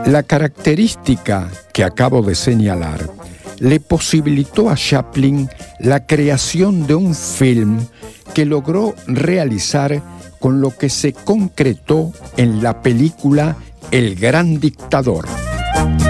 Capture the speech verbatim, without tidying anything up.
La característica que acabo de señalar le posibilitó a Chaplin la creación de un film que logró realizar con lo que se concretó en la película El Gran Dictador.